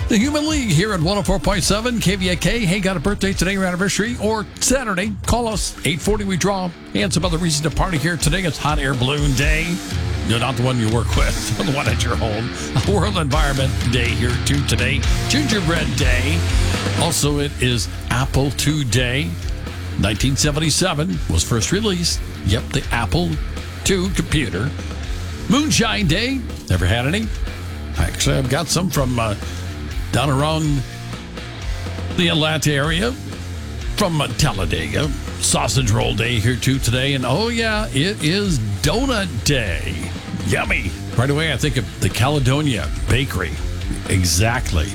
The Human League here at 104.7 KVIK. Hey, got a birthday today or anniversary or Saturday? Call us. 8:40 we draw. And some other reason to party here today. It's Hot Air Balloon Day. No, not the one you work with, the one at your home. World Environment Day here too today. Gingerbread Day. Also, it is Apple II Day. 1977 was first released. Yep, the Apple II computer. Moonshine Day. Never had any? Actually, I've got some from down around the Atlanta area, from Talladega. Sausage Roll Day here too today. And oh yeah, it is Donut Day. Yummy. Right away, I think of the Caledonia Bakery. Exactly.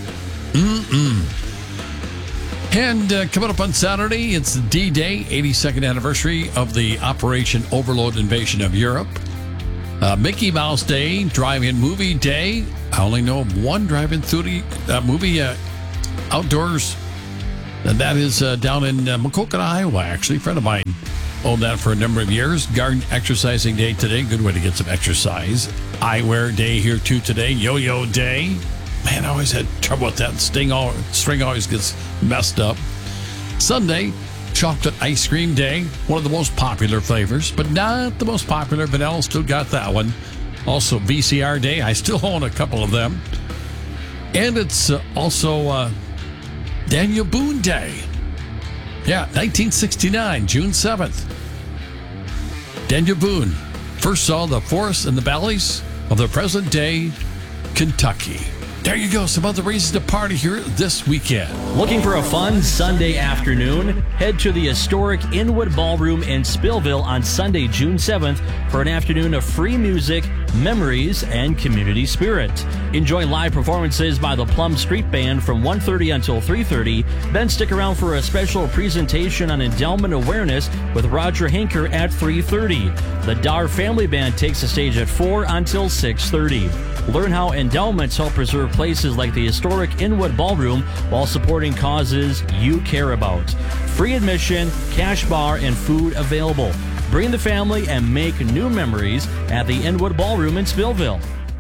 And coming up on Saturday, it's D-Day, 82nd anniversary of the Operation Overlord invasion of Europe. Mickey Mouse Day, Drive-In Movie Day. I only know of one drive-in movie outdoors, and that is down in Maquoketa, Iowa, actually. A friend of mine owned that for a number of years. Garden Exercising Day today. Good way to get some exercise. Eyewear Day here, too, today. Yo-Yo Day. Man, I always had trouble with that. String always gets messed up. Sunday, Chocolate Ice Cream Day. One of the most popular flavors, but not the most popular. Vanilla still got that one. Also, VCR Day. I still own a couple of them. And it's also Daniel Boone Day. Yeah, 1969, June 7th. Daniel Boone first saw the forests and the valleys of the present-day Kentucky. There you go. Some other reasons to party here this weekend. Looking for a fun Sunday afternoon? Head to the historic Inwood Ballroom in Spillville on Sunday, June 7th for an afternoon of free music, memories, and community spirit. Enjoy live performances by the Plum Street Band from 1:30 until 3:30. Then stick around for a special presentation on endowment awareness with Roger Hinker at 3:30. The Dar Family Band takes the stage at 4 until 6:30. Learn how endowments help preserve places like the historic Inwood Ballroom while supporting causes you care about. Free admission, cash bar, and food available. Bring the family and make new memories at the Inwood Ballroom in Spillville.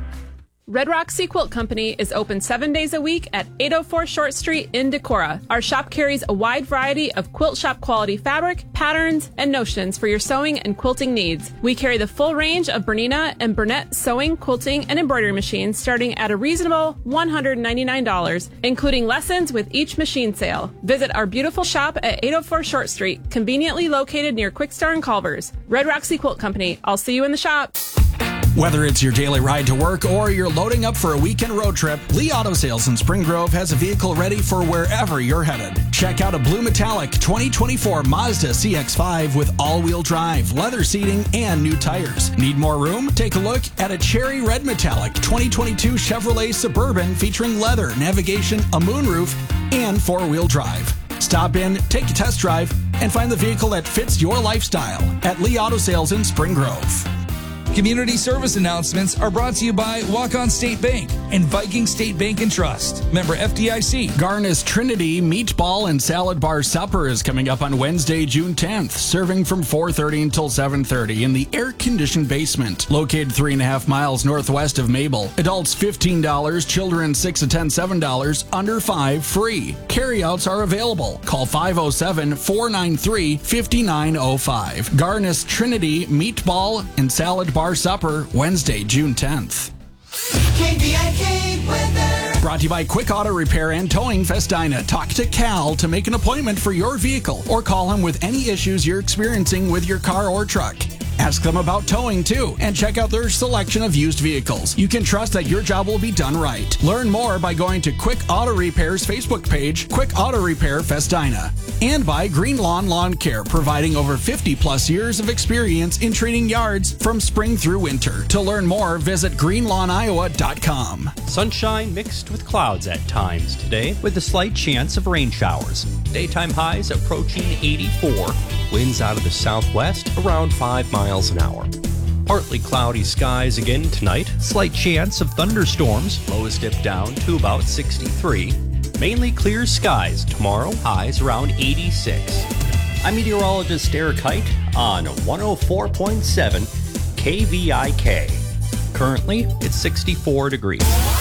Red Rock Sea Quilt Company is open 7 days a week at 804 Short Street in Decorah. Our shop carries a wide variety of quilt shop quality fabric, patterns, and notions for your sewing and quilting needs. We carry the full range of Bernina and Burnett sewing, quilting, and embroidery machines starting at a reasonable $199, including lessons with each machine sale. Visit our beautiful shop at 804 Short Street, conveniently located near Quickstar and Culver's. Red Rock Sea Quilt Company. I'll see you in the shop. Whether it's your daily ride to work or you're loading up for a weekend road trip, Lee Auto Sales in Spring Grove has a vehicle ready for wherever you're headed. Check out a blue metallic 2024 Mazda CX-5 with all-wheel drive, leather seating, and new tires. Need more room? Take a look at a cherry red metallic 2022 Chevrolet Suburban featuring leather, navigation, a moonroof, and four-wheel drive. Stop in, take a test drive, and find the vehicle that fits your lifestyle at Lee Auto Sales in Spring Grove. Community service announcements are brought to you by Walk-On State Bank and Viking State Bank and Trust. Member FDIC. Garnis Trinity Meatball and Salad Bar Supper is coming up on Wednesday, June 10th, serving from 4:30 until 7:30 in the air-conditioned basement, located 3.5 miles northwest of Mabel. Adults $15, children 6 to 10, $7, under 5 free. Carryouts are available. Call 507-493-5905. Garnis Trinity Meatball and Salad Bar Supper, Wednesday, June 10th. KVIK weather. Brought to you by Quick Auto Repair and Towing Festina. Talk to Cal to make an appointment for your vehicle or call him with any issues you're experiencing with your car or truck. Ask them about towing, too, and check out their selection of used vehicles. You can trust that your job will be done right. Learn more by going to Quick Auto Repair's Facebook page, Quick Auto Repair Festina. And by Green Lawn Lawn Care, providing over 50-plus years of experience in treating yards from spring through winter. To learn more, visit greenlawniowa.com. Sunshine mixed with clouds at times today, with a slight chance of rain showers. Daytime highs approaching 84. Winds out of the southwest around 5 miles an hour. Partly cloudy skies again tonight. Slight chance of thunderstorms. Lows dip down to about 63. Mainly clear skies tomorrow. Highs around 86. I'm meteorologist Eric Height on 104.7 KVIK. Currently, it's 64 degrees.